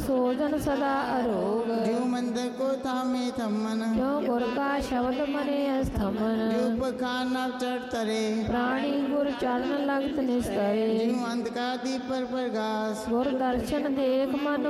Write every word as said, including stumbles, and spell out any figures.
सोजन सदा अरोग। जो मंदिर को थामे थमन जो गुर का शब्द मने स्थमन। जो पखान नव चढ़ तरे प्राणी गुर चरण लगत निस्तरे। जो अंधकार दी पर प्रकाश गुर दर्शन देख मन